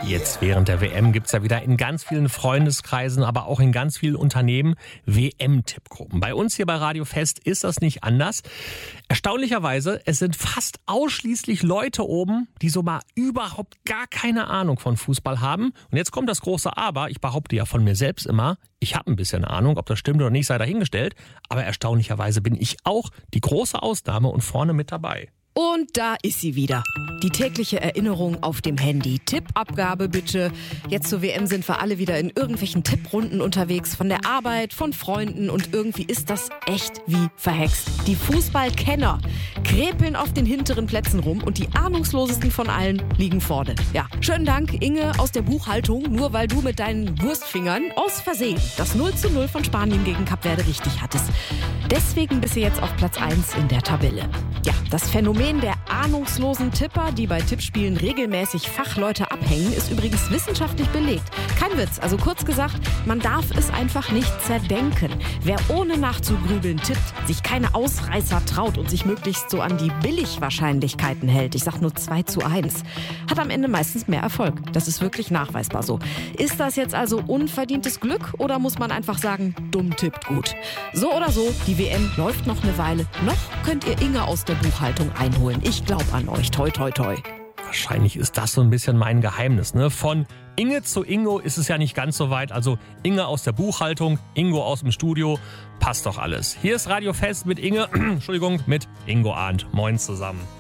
Jetzt während der WM gibt's ja wieder in ganz vielen Freundeskreisen, aber auch in ganz vielen Unternehmen WM-Tippgruppen. Bei uns hier bei Radio Fest ist das nicht anders. Erstaunlicherweise, es sind fast ausschließlich Leute oben, die so mal überhaupt gar keine Ahnung von Fußball haben. Und jetzt kommt das große Aber. Ich behaupte ja von mir selbst immer, ich habe ein bisschen Ahnung, ob das stimmt oder nicht, sei dahingestellt. Aber erstaunlicherweise bin ich auch die große Ausnahme und vorne mit dabei. Und da ist sie wieder. Die tägliche Erinnerung auf dem Handy. Tippabgabe bitte. Jetzt zur WM sind wir alle wieder in irgendwelchen Tipprunden unterwegs. Von der Arbeit, von Freunden. Und irgendwie ist das echt wie verhext. Die Fußballkenner krepeln auf den hinteren Plätzen rum und die ahnungslosesten von allen liegen vorne. Ja, schönen Dank, Inge aus der Buchhaltung. Nur weil du mit deinen Wurstfingern aus Versehen das 0:0 von Spanien gegen Kap Verde richtig hattest. Deswegen bist du jetzt auf Platz 1 in der Tabelle. Ja, das Phänomen der ahnungslosen Tipper, die bei Tippspielen regelmäßig Fachleute abhängen, ist übrigens wissenschaftlich belegt. Kein Witz, also kurz gesagt, man darf es einfach nicht zerdenken. Wer ohne nachzugrübeln tippt, sich keine Ausreißer traut und sich möglichst so an die Billigwahrscheinlichkeiten hält, ich sag nur 2:1, hat am Ende meistens mehr Erfolg. Das ist wirklich nachweisbar so. Ist das jetzt also unverdientes Glück oder muss man einfach sagen, dumm tippt gut? So oder so, die WM läuft noch eine Weile. Noch könnt ihr Inge aus der Buchhaltung einholen. Ich glaube an euch. Toi, toi, toi. Wahrscheinlich ist das so ein bisschen mein Geheimnis, ne? Von Inge zu Ingo ist es ja nicht ganz so weit. Also Inge aus der Buchhaltung, Ingo aus dem Studio. Passt doch alles. Hier ist Radio Fest mit Inge, mit Ingo Arndt. Moin zusammen.